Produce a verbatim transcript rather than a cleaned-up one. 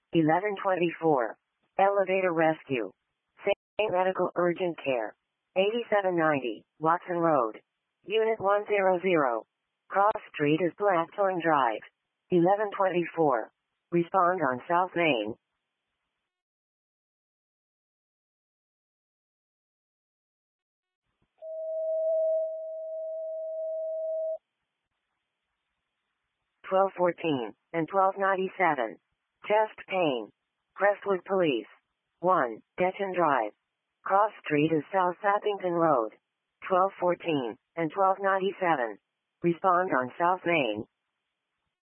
eleven twenty-four. Elevator rescue. Saint Medical Urgent Care. eighty-seven ninety, Watson Road. Unit one hundred. Cross Street is Blackthorn Drive. eleven twenty-four. Respond on South Main. twelve fourteen and twelve ninety-seven. Chest pain. Crestwood Police. one, Detchen Drive. Cross Street is South Sappington Road. twelve fourteen and twelve ninety-seven. Respond on South Main.